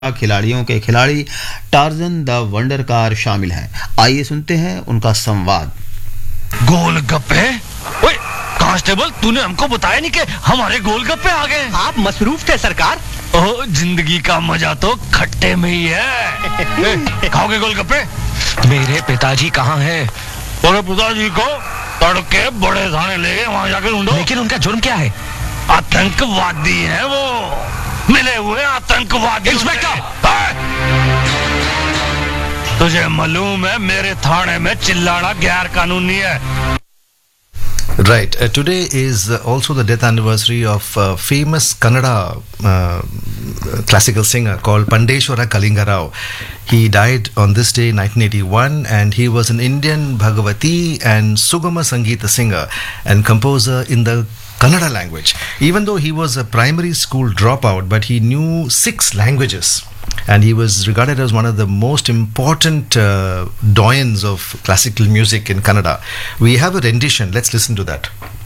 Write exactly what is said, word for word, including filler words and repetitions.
खिलाड़ियों के खिलाड़ी टार्जन द वंडर कार शामिल हैं। आइए सुनते हैं उनका संवाद। गोलगप्पे? ओए कांस्टेबल, तूने हमको बताया नहीं कि हमारे गोलगप्पे आ गए। आप मसरूफ थे सरकार। ओह, जिंदगी का मजा तो खट्टे में ही है। ए, खाओगे गोलगप्पे? मेरे पिताजी कहाँ हैं? तेरे पिताजी को तड़के बड़े थाने ले गए, वहाँ जाकर ढूंढो। लेकिन उनका जुर्म क्या है? आतंकवादी है वो, मिले हुए आतंकवादी। इंस्पेक्टर, तुझे मालूम है मेरे थाने में चिल्लाना गैर कानूनी है। Right. Uh, today is uh, also the death anniversary of uh, famous Kannada uh, classical singer called Pandeshwara Kalinga Rao. He died on this day, nineteen eighty-one, and he was an Indian Bhagavati and Sugama Sangeeta singer and composer in the Kannada language. Even though he was a primary school dropout, but he knew six languages. And he was regarded as one of the most important uh, doyens of classical music in Kannada. We have a rendition. Let's listen to that.